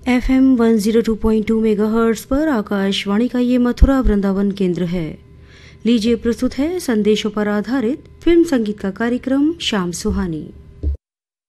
FM 102.2 megahertz पर आकाशवाणी का ये मथुरा वृंदावन केंद्र है। लीजिए प्रस्तुत है संदेशों पर आधारित फिल्म संगीत का कार्यक्रम शाम सुहानी।